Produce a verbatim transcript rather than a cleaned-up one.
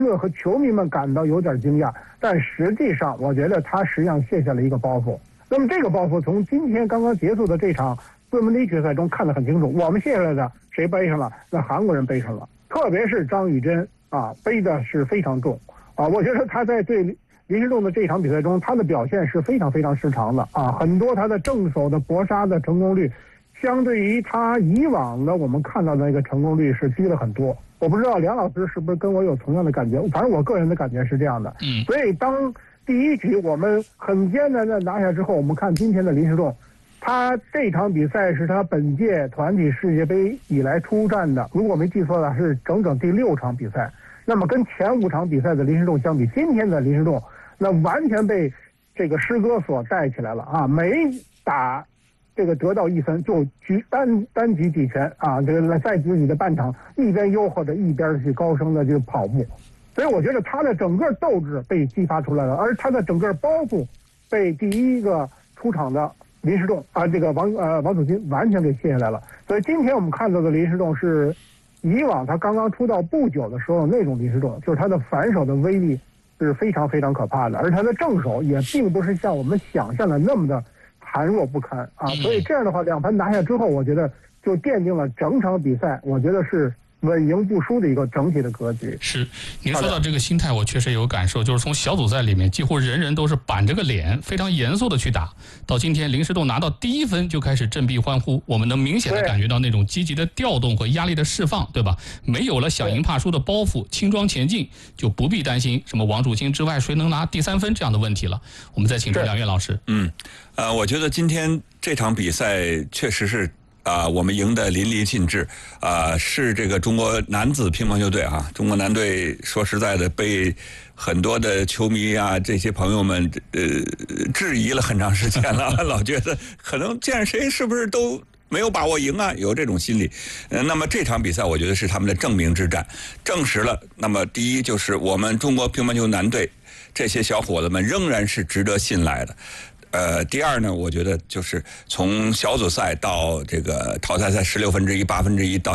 乐和球迷们感到有点惊讶，但实际上我觉得他实际上卸下了一个包袱。那么这个包袱从今天刚刚结束的这场四分之一决赛中看得很清楚，我们卸下来的谁背上了？那韩国人背上了，特别是张雨钧啊，背的是非常重啊。我觉得他在对林诗栋的这场比赛中，他的表现是非常非常失常的啊，很多他的正手的搏杀的成功率，相对于他以往的我们看到的那个成功率是低了很多。我不知道梁老师是不是跟我有同样的感觉，反正我个人的感觉是这样的。 嗯， 所以当第一局我们很艰难的拿下之后，我们看今天的林诗栋，他这场比赛是他本届团体世界杯以来出战的，如果没记错的是整整第六场比赛。那么跟前五场比赛的林诗栋相比，今天的林诗栋那完全被这个诗歌所带起来了啊！每打这个得到一分就举单单举几拳啊，这个在自己的半场一边吆喝着一边去高声的去跑步，所以我觉得他的整个斗志被激发出来了，而他的整个包袱被第一个出场的林诗栋啊，这个王呃王祖金完全给卸下来了。所以今天我们看到的林诗栋是以往他刚刚出道不久的时候那种林诗栋，就是他的反手的威力是非常非常可怕的，而他的正手也并不是像我们想象的那么的孱弱不堪啊。所以这样的话，两盘拿下之后，我觉得就奠定了整场比赛，我觉得是稳赢不输的一个整体的格局。 是，您说到这个心态，我确实有感受，就是从小组赛里面几乎人人都是板着个脸，非常严肃的去打，到今天林诗栋拿到第一分就开始振臂欢呼，我们能明显的感觉到那种积极的调动和压力的释放，对吧？没有了想赢怕输的包袱，轻装前进，就不必担心什么王楚钦之外谁能拿第三分这样的问题了。我们再请出梁岳老师。 嗯，呃，我觉得今天这场比赛确实是。啊、呃，我们赢得淋漓尽致，啊、呃，是这个中国男子乒乓球队啊，中国男队说实在的被很多的球迷啊这些朋友们呃质疑了很长时间了，老觉得可能见谁是不是都没有把握赢啊，有这种心理。呃，那么这场比赛我觉得是他们的证明之战，证实了。那么第一就是我们中国乒乓球男队这些小伙子们仍然是值得信赖的。呃，第二呢，我觉得就是从小组赛到这个淘汰赛十六分之一、八分之一到